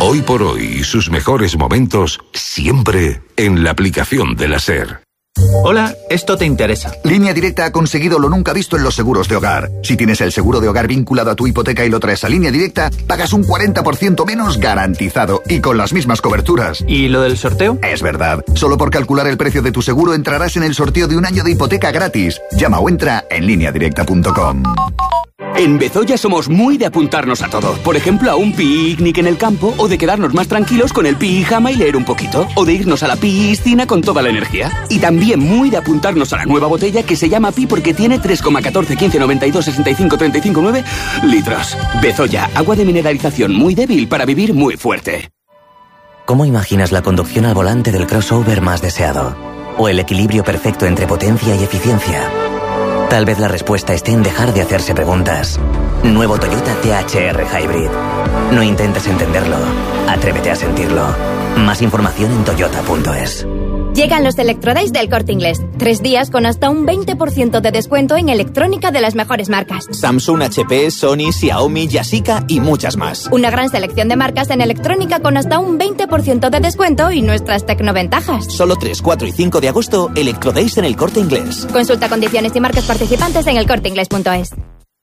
Hoy por hoy y sus mejores momentos siempre en la aplicación de la SER. Hola, esto te interesa. Línea Directa ha conseguido lo nunca visto en los seguros de hogar. Si tienes el seguro de hogar vinculado a tu hipoteca y lo traes a Línea Directa, pagas un 40% menos garantizado y con las mismas coberturas. ¿Y lo del sorteo? Es verdad. Solo por calcular el precio de tu seguro entrarás en el sorteo de un año de hipoteca gratis. Llama o entra en lineadirecta.com. En Bezoya somos muy de apuntarnos a todo. Por ejemplo, a un picnic en el campo, o de quedarnos más tranquilos con el pijama y leer un poquito, o de irnos a la piscina con toda la energía. Y también muy de apuntarnos a la nueva botella que se llama Pi porque tiene 3,14, 15, 92, 65, 35, 9 litros. Bezoya, agua de mineralización muy débil para vivir muy fuerte. ¿Cómo imaginas la conducción al volante del crossover más deseado? ¿O el equilibrio perfecto entre potencia y eficiencia? Tal vez la respuesta esté en dejar de hacerse preguntas. Nuevo Toyota THR Hybrid. No intentes entenderlo. Atrévete a sentirlo. Más información en toyota.es. Llegan los Electrodays del Corte Inglés. 3 días con hasta un 20% de descuento en electrónica de las mejores marcas. Samsung, HP, Sony, Xiaomi, Yashica y muchas más. Una gran selección de marcas en electrónica con hasta un 20% de descuento y nuestras tecnoventajas. Solo 3, 4 y 5 de agosto, Electrodays en el Corte Inglés. Consulta condiciones y marcas participantes en elcorteinglés.es.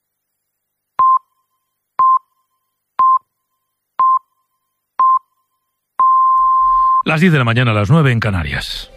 Las 10 de la mañana, a las 9 en Canarias.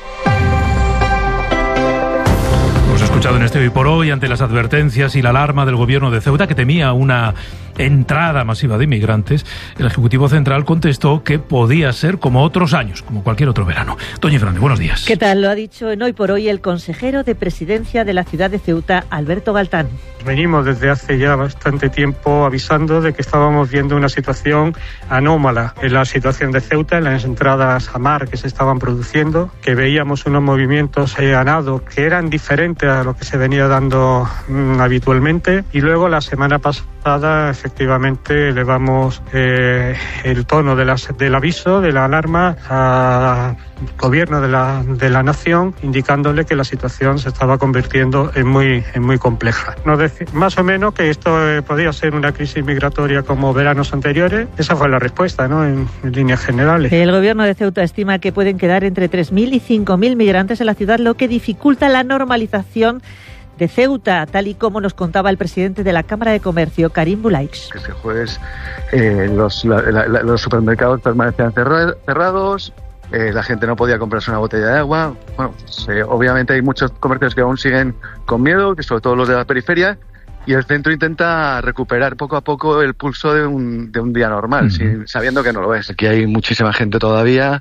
Hemos escuchado en este Hoy por Hoy, ante las advertencias y la alarma del gobierno de Ceuta, que temía una entrada masiva de inmigrantes, el Ejecutivo Central contestó que podía ser como otros años, como cualquier otro verano. Doña Fernández, buenos días. ¿Qué tal? Lo ha dicho en Hoy por Hoy el consejero de Presidencia de la ciudad de Ceuta, Alberto Galtán. Venimos desde hace ya bastante tiempo avisando de que estábamos viendo una situación anómala en la situación de Ceuta, en las entradas a mar que se estaban produciendo, que veíamos unos movimientos a nado que eran diferentes a lo que se venía dando habitualmente, y luego la semana pasada efectivamente elevamos el tono del aviso, de la alarma al gobierno de la nación, indicándole que la situación se estaba convirtiendo en muy compleja. Más o menos que esto podía ser una crisis migratoria como veranos anteriores. Esa fue la respuesta, ¿no?, en líneas generales. El gobierno de Ceuta estima que pueden quedar entre 3.000 y 5.000 migrantes en la ciudad, lo que dificulta la normalización de Ceuta, tal y como nos contaba el presidente de la Cámara de Comercio, Karim Bulaix. Este jueves los supermercados permanecían cerrados, la gente no podía comprarse una botella de agua. Bueno, obviamente hay muchos comercios que aún siguen con miedo, que sobre todo los de la periferia, y el centro intenta recuperar poco a poco el pulso de un día normal, sabiendo que no lo es. Aquí hay muchísima gente todavía,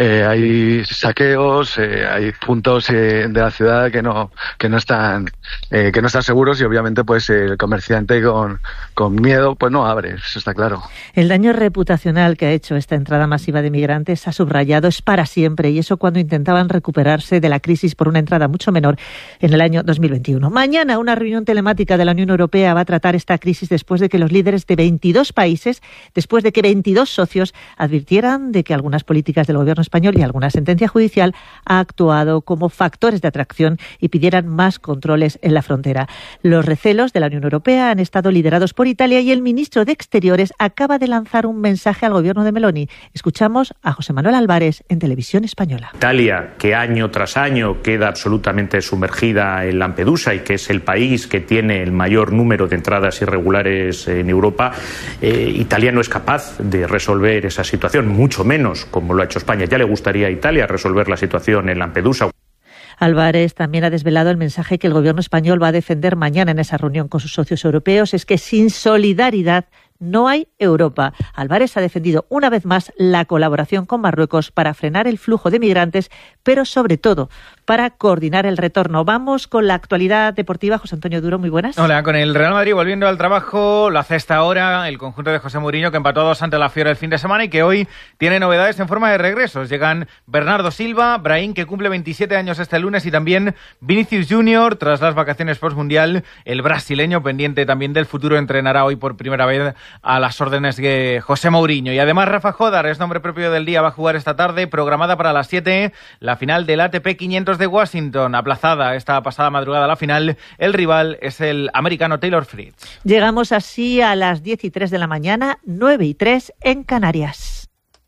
hay saqueos, hay puntos de la ciudad que no están seguros, y obviamente pues el comerciante con miedo pues no abre, eso está claro. El daño reputacional que ha hecho esta entrada masiva de migrantes, ha subrayado, es para siempre, y eso cuando intentaban recuperarse de la crisis por una entrada mucho menor en el año 2021. Mañana una reunión telemática de la Unión Europea va a tratar esta crisis después de que los líderes de 22 países, después de que 22 socios advirtieran de que algunas políticas del gobierno español y alguna sentencia judicial ha actuado como factores de atracción y pidieran más controles en la frontera. Los recelos de la Unión Europea han estado liderados por Italia, y el ministro de Exteriores acaba de lanzar un mensaje al gobierno de Meloni. Escuchamos a José Manuel Álvarez en Televisión Española. Italia, que año tras año queda absolutamente sumergida en Lampedusa y que es el país que tiene el mayor número de entradas irregulares en Europa, Italia no es capaz de resolver esa situación, mucho menos como lo ha hecho España. Ya le gustaría a Italia resolver la situación en Lampedusa. Álvarez también ha desvelado el mensaje que el gobierno español va a defender mañana en esa reunión con sus socios europeos: es que sin solidaridad no hay Europa. Álvarez ha defendido una vez más la colaboración con Marruecos para frenar el flujo de migrantes, pero sobre todo para coordinar el retorno. Vamos con la actualidad deportiva. José Antonio Duro, muy buenas. Hola, con el Real Madrid volviendo al trabajo, lo hace a esta hora el conjunto de José Mourinho, que empató 2 ante la Fiora el fin de semana y que hoy tiene novedades en forma de regresos. Llegan Bernardo Silva, Brahim, que cumple 27 años este lunes, y también Vinicius Junior, tras las vacaciones postmundial. El brasileño, pendiente también del futuro, entrenará hoy por primera vez a las órdenes de José Mourinho. Y además Rafa Jodar, es nombre propio del día, va a jugar esta tarde, programada para las 7, la final del ATP 500 de Washington, aplazada esta pasada madrugada la final. El rival es el americano Taylor Fritz. Llegamos así a las 10:03 de la mañana, 9:03 en Canarias.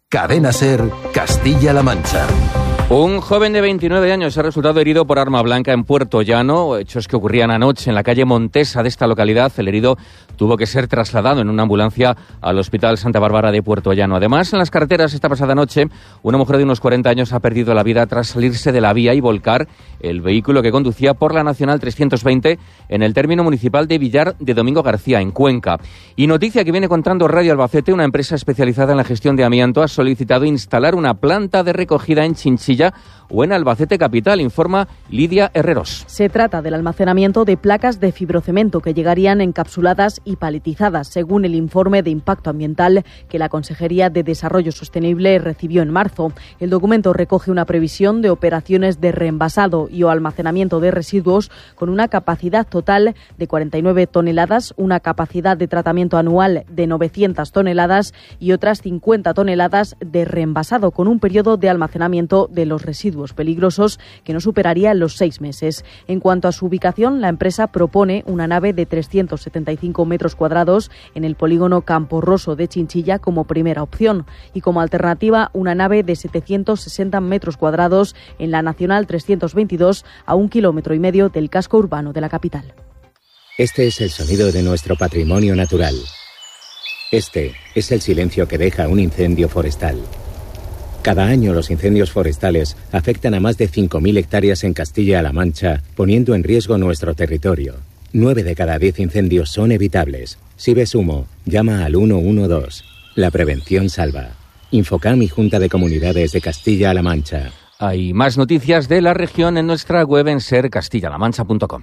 Cadena SER, Castilla-La Mancha. Un joven de 29 años ha resultado herido por arma blanca en Puerto Llano, hechos que ocurrían anoche en la calle Montesa de esta localidad. El herido tuvo que ser trasladado en una ambulancia al Hospital Santa Bárbara de Puerto Llano. Además, en las carreteras esta pasada noche, una mujer de unos 40 años ha perdido la vida tras salirse de la vía y volcar el vehículo que conducía por la Nacional 320 en el término municipal de Villar de Domingo García, en Cuenca. Y noticia que viene contando Radio Albacete: una empresa especializada en la gestión de amianto ha solicitado instalar una planta de recogida en Chinchilla o en Albacete capital, informa Lidia Herreros. Se trata del almacenamiento de placas de fibrocemento que llegarían encapsuladas y paletizadas, según el informe de impacto ambiental que la Consejería de Desarrollo Sostenible recibió en marzo. El documento recoge una previsión de operaciones de reenvasado y o almacenamiento de residuos con una capacidad total de 49 toneladas, una capacidad de tratamiento anual de 900 toneladas y otras 50 toneladas de reenvasado, con un periodo de almacenamiento de los residuos peligrosos que no superaría los 6 meses. En cuanto a su ubicación, la empresa propone una nave de 375 metros cuadrados en el polígono Campo Roso de Chinchilla como primera opción, y como alternativa una nave de 760 metros cuadrados en la Nacional 322 a 1,5 kilómetros del casco urbano de la capital. Este es el sonido de nuestro patrimonio natural. Este es el silencio que deja un incendio forestal. Cada año los incendios forestales afectan a más de 5.000 hectáreas en Castilla-La Mancha, poniendo en riesgo nuestro territorio. 9 de cada 10 incendios son evitables. Si ves humo, llama al 112. La prevención salva. Infocam y Junta de Comunidades de Castilla-La Mancha. Hay más noticias de la región en nuestra web en sercastillalamancha.com.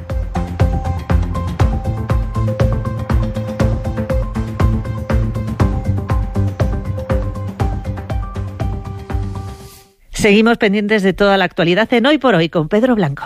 Seguimos pendientes de toda la actualidad en Hoy por Hoy con Pedro Blanco.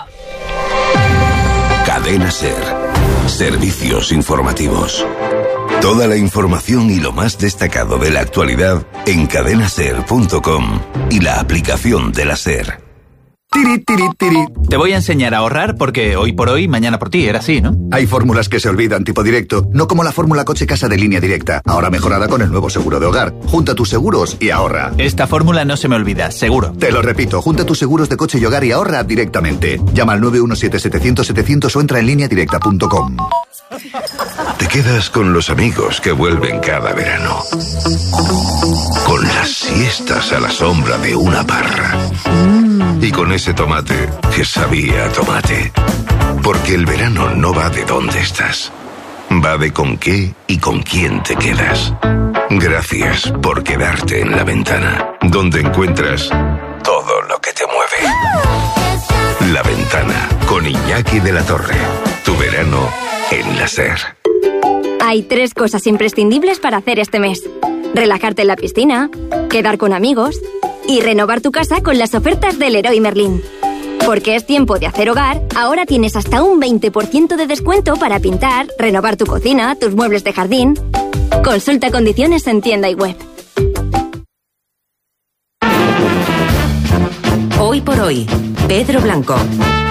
Cadena SER. Servicios informativos. Toda la información y lo más destacado de la actualidad en cadenaser.com y la aplicación de la SER. Tiri, tiri, tiri. Te voy a enseñar a ahorrar porque hoy por hoy, mañana por ti, era así, ¿no? Hay fórmulas que se olvidan, tipo directo, no como la fórmula coche-casa de Línea Directa, ahora mejorada con el nuevo seguro de hogar. Junta tus seguros y ahorra. Esta fórmula no se me olvida, seguro. Te lo repito, junta tus seguros de coche y hogar y ahorra directamente. Llama al 917-700-700 o entra en lineadirecta.com. Te quedas con los amigos que vuelven cada verano. Con las siestas a la sombra de una parra. Y con ese tomate que sabía a tomate. Porque el verano no va de dónde estás. Va de con qué y con quién te quedas. Gracias por quedarte en La Ventana, donde encuentras todo lo que te mueve. La Ventana, con Iñaki de la Torre. Tu verano en la SER. Hay 3 cosas imprescindibles para hacer este mes: relajarte en la piscina, quedar con amigos y renovar tu casa con las ofertas del Leroy Merlin. Porque es tiempo de hacer hogar, ahora tienes hasta un 20% de descuento para pintar, renovar tu cocina, tus muebles de jardín. Consulta condiciones en tienda y web. Hoy por Hoy, Pedro Blanco.